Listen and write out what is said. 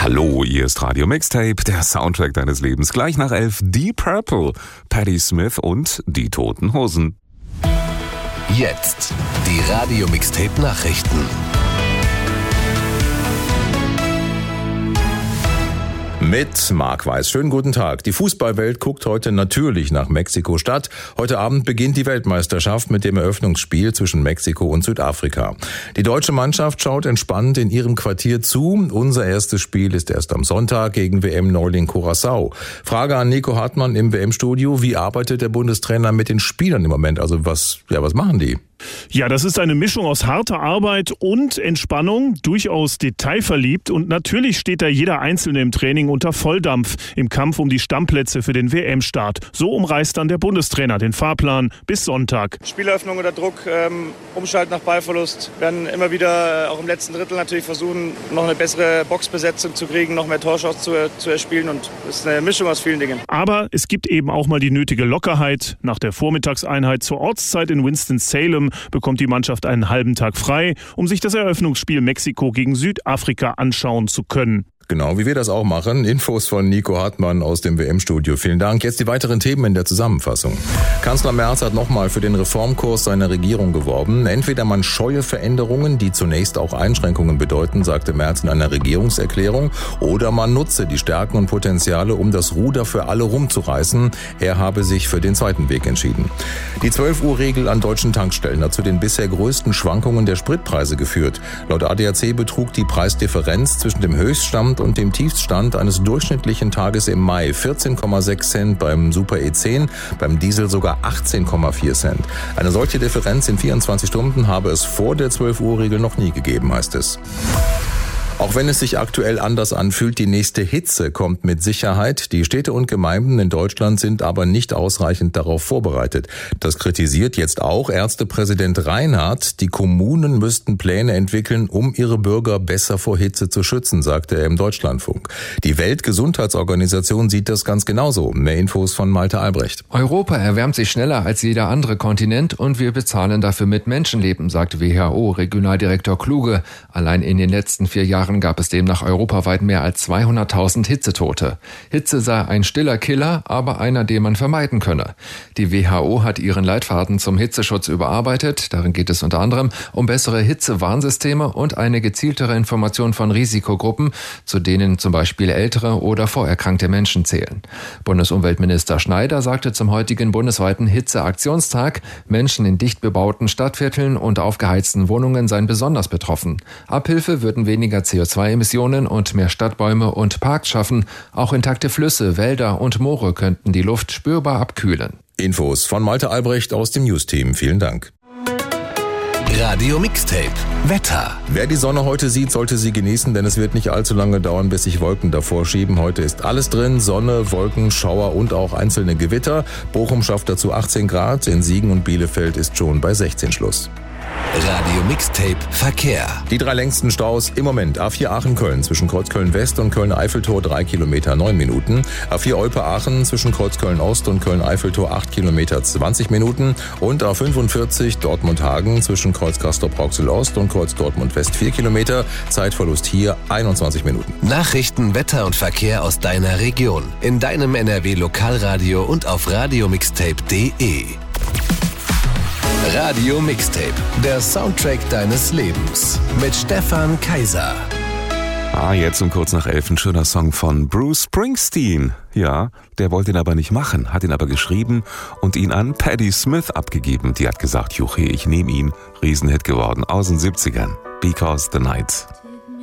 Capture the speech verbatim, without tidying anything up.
Hallo, hier ist Radio Mixtape, der Soundtrack deines Lebens. Gleich nach elf Deep Purple, Patti Smith und die Toten Hosen. Jetzt die Radio Mixtape Nachrichten. Mit Marc Weiß. Schönen guten Tag. Die Fußballwelt guckt heute natürlich nach Mexiko-Stadt. Heute Abend beginnt die Weltmeisterschaft mit dem Eröffnungsspiel zwischen Mexiko und Südafrika. Die deutsche Mannschaft schaut entspannt in ihrem Quartier zu. Unser erstes Spiel ist erst am Sonntag gegen W M-Neuling Curaçao. Frage an Nico Hartmann im W M-Studio. Wie arbeitet der Bundestrainer mit den Spielern im Moment? Also was, ja, was machen die? Ja, das ist eine Mischung aus harter Arbeit und Entspannung, durchaus detailverliebt, und natürlich steht da jeder Einzelne im Training unter Volldampf im Kampf um die Stammplätze für den W M-Start. So umreißt dann der Bundestrainer den Fahrplan bis Sonntag. Spieleröffnung unter Druck, ähm, Umschalten nach Ballverlust. Wir werden immer wieder, äh, auch im letzten Drittel natürlich versuchen, noch eine bessere Boxbesetzung zu kriegen, noch mehr Torschuss zu, zu erspielen, und es ist eine Mischung aus vielen Dingen. Aber es gibt eben auch mal die nötige Lockerheit. Nach der Vormittagseinheit zur Ortszeit in Winston-Salem bekommt die Mannschaft einen halben Tag frei, um sich das Eröffnungsspiel Mexiko gegen Südafrika anschauen zu können. Genau, wie wir das auch machen. Infos von Nico Hartmann aus dem W M-Studio. Vielen Dank. Jetzt die weiteren Themen in der Zusammenfassung. Kanzler Merz hat nochmal für den Reformkurs seiner Regierung geworben. Entweder man scheue Veränderungen, die zunächst auch Einschränkungen bedeuten, sagte Merz in einer Regierungserklärung, oder man nutze die Stärken und Potenziale, um das Ruder für alle rumzureißen. Er habe sich für den zweiten Weg entschieden. Die zwölf Uhr Regel an deutschen Tankstellen hat zu den bisher größten Schwankungen der Spritpreise geführt. Laut A D A C betrug die Preisdifferenz zwischen dem Höchststand und dem Tiefststand eines durchschnittlichen Tages im Mai vierzehn Komma sechs Cent beim Super E zehn, beim Diesel sogar achtzehn Komma vier Cent. Eine solche Differenz in vierundzwanzig Stunden habe es vor der zwölf Uhr Regel noch nie gegeben, heißt es. Auch wenn es sich aktuell anders anfühlt, die nächste Hitze kommt mit Sicherheit. Die Städte und Gemeinden in Deutschland sind aber nicht ausreichend darauf vorbereitet. Das kritisiert jetzt auch Ärztepräsident Reinhardt. Die Kommunen müssten Pläne entwickeln, um ihre Bürger besser vor Hitze zu schützen, sagte er im Deutschlandfunk. Die Weltgesundheitsorganisation sieht das ganz genauso. Mehr Infos von Malte Albrecht. Europa erwärmt sich schneller als jeder andere Kontinent und wir bezahlen dafür mit Menschenleben, sagt W H O-Regionaldirektor Kluge. Allein in den letzten vier Jahren gab es demnach europaweit mehr als zweihunderttausend Hitzetote. Hitze sei ein stiller Killer, aber einer, den man vermeiden könne. Die W H O hat ihren Leitfaden zum Hitzeschutz überarbeitet. Darin geht es unter anderem um bessere Hitzewarnsysteme und eine gezieltere Information von Risikogruppen, zu denen zum Beispiel ältere oder vorerkrankte Menschen zählen. Bundesumweltminister Schneider sagte zum heutigen bundesweiten Hitzeaktionstag, Menschen in dicht bebauten Stadtvierteln und aufgeheizten Wohnungen seien besonders betroffen. Abhilfe würden weniger C O zwei Emissionen und mehr Stadtbäume und Parks schaffen. Auch intakte Flüsse, Wälder und Moore könnten die Luft spürbar abkühlen. Infos von Malte Albrecht aus dem News-Team. Vielen Dank. Radio Mixtape Wetter. Wer die Sonne heute sieht, sollte sie genießen, denn es wird nicht allzu lange dauern, bis sich Wolken davor schieben. Heute ist alles drin, Sonne, Wolken, Schauer und auch einzelne Gewitter. Bochum schafft dazu achtzehn Grad, in Siegen und Bielefeld ist schon bei sechzehn Schluss. Radio Mixtape Verkehr. Die drei längsten Staus im Moment. A vier Aachen-Köln zwischen Kreuzköln-West und Köln-Eiffeltor drei Kilometer neun Minuten. A vier Olpe-Aachen zwischen Kreuzköln-Ost und Köln-Eiffeltor acht Kilometer zwanzig Minuten. Und A fünfundvierzig Dortmund-Hagen zwischen Kreuz Castor-Brauxel-Ost und Kreuz Dortmund-West vier Kilometer. Zeitverlust hier einundzwanzig Minuten. Nachrichten, Wetter und Verkehr aus deiner Region. In deinem N R W-Lokalradio und auf radiomixtape punkt de. Radio Mixtape, der Soundtrack deines Lebens. Mit Stefan Kaiser. Ah, jetzt um kurz nach elf ein schöner Song von Bruce Springsteen. Ja, der wollte ihn aber nicht machen, hat ihn aber geschrieben und ihn an Patti Smith abgegeben. Die hat gesagt, Juche, ich nehme ihn. Riesenhit geworden aus den siebzigern. Because the Night.